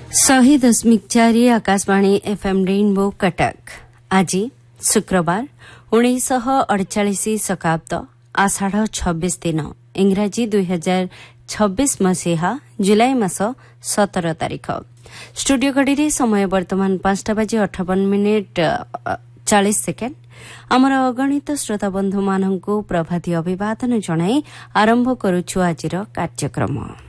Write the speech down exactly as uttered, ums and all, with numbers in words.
शहे दशमिक चारि आकाशवाणी एफएम रेनबो कटक आज शुक्रवार उन्नीस अड़चाश शताब्द आषाढ़ छब्बीस दिन इंग्राजी दुई हजार छब्बीस मसीहा जुलाई मास सतर तारीख स्टूडियो घड़ी समय वर्तमान पांचटा बाजी अठावन मिनिट चालीस सेकेंड आमर अगणित श्रोता बंधु मानक प्रभाती अभिवादन जणाई आरंभ करुछु आजिर कार्यक्रम।